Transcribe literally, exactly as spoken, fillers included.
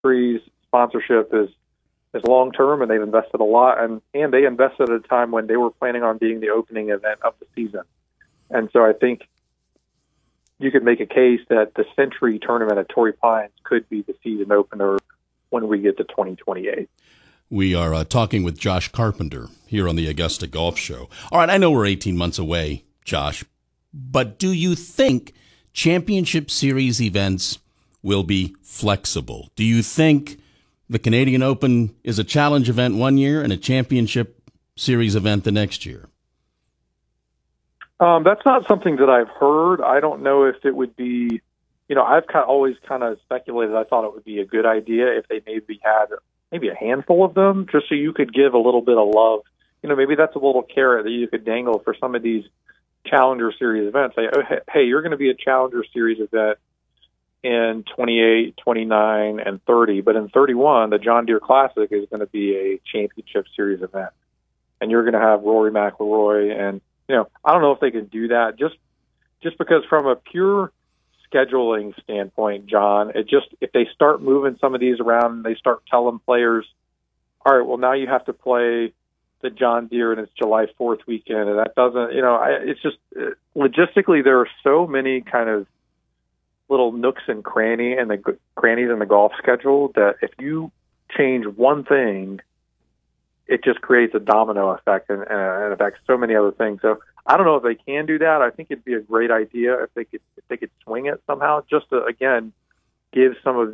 Century's sponsorship is is long term, and they've invested a lot, and and they invested at a time when they were planning on being the opening event of the season. And so I think you could make a case that the Century tournament at Torrey Pines could be the season opener when we get to twenty twenty-eight. We are uh, talking with Josh Carpenter here on the Augusta Golf Show. All right, I know we're eighteen months away, Josh, but do you think Championship Series events will be flexible? Do you think the Canadian Open is a challenge event one year and a Championship Series event the next year? Um, that's not something that I've heard. I don't know if it would be, you know, I've kind of always kind of speculated. I thought it would be a good idea if they maybe had maybe a handful of them, just so you could give a little bit of love. You know, maybe that's a little carrot that you could dangle for some of these Challenger Series events. Say, oh, hey, you're going to be a Challenger Series event in twenty-eight, twenty-nine, and thirty, but in thirty-one, the John Deere Classic is going to be a Championship Series event, and you're going to have Rory McIlroy. And you know, I don't know if they can do that, just just because from a pure scheduling standpoint, John, it just if they start moving some of these around, and they start telling players, all right, well now you have to play the John Deere and it's July fourth weekend, and that doesn't, you know, I, it's just logistically there are so many kind of little nooks and cranny and the crannies in the golf schedule that if you change one thing, it just creates a domino effect and, and affects so many other things. So I don't know if they can do that. I think it'd be a great idea if they could if they could swing it somehow, just to again give some of